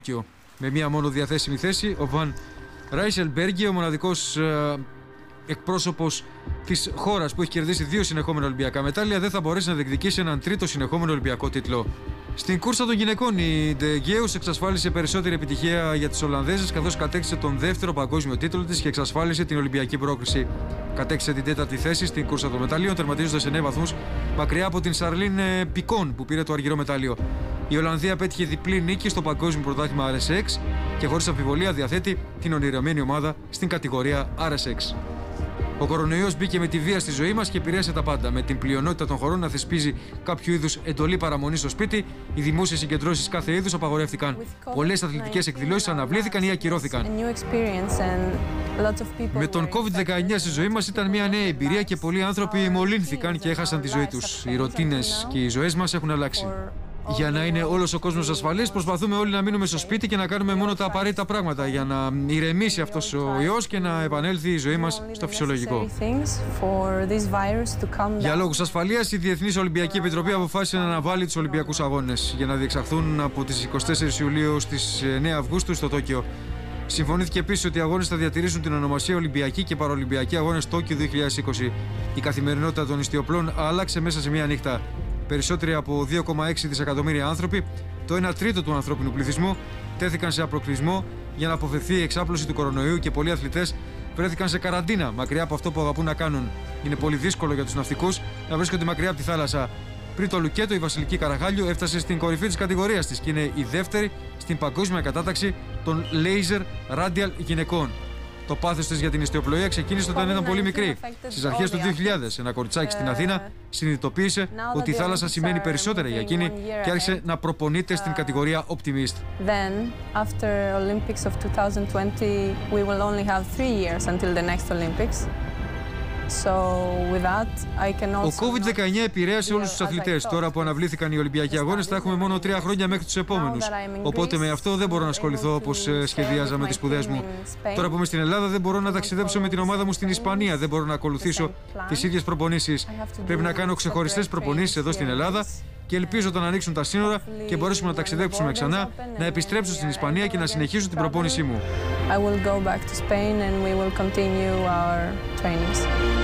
Με μία μόνο διαθέσιμη θέση, ο Βαν Ράισελμπέργκε, ο μοναδικός εκπρόσωπος της χώρας που έχει κερδίσει 2 συνεχόμενα Ολυμπιακά μετάλλια, δεν θα μπορέσει να διεκδικήσει έναν τρίτο συνεχόμενο Ολυμπιακό τίτλο. Στην κούρσα των γυναικών, η De Geus εξασφάλισε περισσότερη επιτυχία για τις Ολλανδέζες, καθώς κατέκτησε τον δεύτερο παγκόσμιο τίτλο της και εξασφάλισε την Ολυμπιακή πρόκριση. Κατέκτησε την 4η θέση στην κούρσα των μεταλλίων, τερματίζοντας 9 βαθμούς μακριά από την Σαρλίν Πικόν που πήρε το αργυρό μετάλλιο. Η Ολλανδία πέτυχε διπλή νίκη στο παγκόσμιο πρωτάθλημα RSX και χωρίς αμφιβολία διαθέτει την ονειρεμένη ομάδα στην κατηγορία RSX. Ο κορονοϊός μπήκε με τη βία στη ζωή μας και επηρέασε τα πάντα. Με την πλειονότητα των χωρών να θεσπίζει κάποιο είδους εντολή παραμονής στο σπίτι, οι δημόσιες συγκεντρώσεις κάθε είδους απαγορεύτηκαν. Πολλές αθλητικές εκδηλώσεις αναβλήθηκαν ή ακυρώθηκαν. Με τον COVID-19 στη ζωή μας ήταν μια νέα εμπειρία και πολλοί άνθρωποι μολύνθηκαν και έχασαν τη ζωή τους. Οι ρουτίνες και οι ζωές μας έχουν αλλάξει. Για να είναι όλος ο κόσμος ασφαλής, προσπαθούμε όλοι να μείνουμε στο σπίτι και να κάνουμε μόνο τα απαραίτητα πράγματα για να ηρεμήσει αυτός ο ιός και να επανέλθει η ζωή μας στο φυσιολογικό. Για λόγους ασφαλείας, η Διεθνής Ολυμπιακή Επιτροπή αποφάσισε να αναβάλει τους Ολυμπιακούς Αγώνες για να διεξαχθούν από τις 24 Ιουλίου στις 9 Αυγούστου στο Τόκιο. Συμφωνήθηκε επίσης ότι οι αγώνες θα διατηρήσουν την ονομασία Ολυμπιακοί και Παραολυμπιακοί Αγώνες Τόκιο 2020. Η καθημερινότητα των ιστιοπλών άλλαξε μέσα σε μία νύχτα. Περισσότεροι από 2,6 δισεκατομμύρια άνθρωποι, το 1 τρίτο του ανθρώπινου πληθυσμού, τέθηκαν σε απροκλεισμό για να αποφευθεί η εξάπλωση του κορονοϊού και πολλοί αθλητές βρέθηκαν σε καραντίνα μακριά από αυτό που αγαπούν να κάνουν. Είναι πολύ δύσκολο για τους ναυτικούς να βρίσκονται μακριά από τη θάλασσα. Πριν το λουκέτο, η Βασιλική Καραγάλιου έφτασε στην κορυφή της κατηγορίας της και είναι η δεύτερη στην παγκόσμια κατάταξη των Laser Radial γυναικών. Το πάθος της για την ιστιοπλοεία ξεκίνησε όταν ήταν πολύ μικρή. Στις αρχές του 2000, ένα κοριτσάκι στην Αθήνα συνειδητοποίησε ότι η θάλασσα σημαίνει περισσότερα για εκείνη και άρχισε να προπονείται στην κατηγορία Optimist. Ο COVID-19 επηρέασε όλους τους αθλητές. Τώρα που αναβλήθηκαν οι Ολυμπιακοί Αγώνες, θα έχουμε μόνο 3 χρόνια μέχρι τους επόμενους. Οπότε με αυτό δεν μπορώ να ασχοληθώ όπως σχεδίαζα με τις σπουδές μου. Τώρα που είμαι στην Ελλάδα, δεν μπορώ να ταξιδέψω με την ομάδα μου στην Ισπανία. Δεν μπορώ να ακολουθήσω τις ίδιες προπονήσεις. Πρέπει να κάνω ξεχωριστές προπονήσεις εδώ στην Ελλάδα. Και ελπίζω όταν ανοίξουν τα σύνορα και μπορέσουμε να ταξιδέψουμε ξανά, να επιστρέψω στην Ισπανία και να συνεχίσω την προπόνησή μου.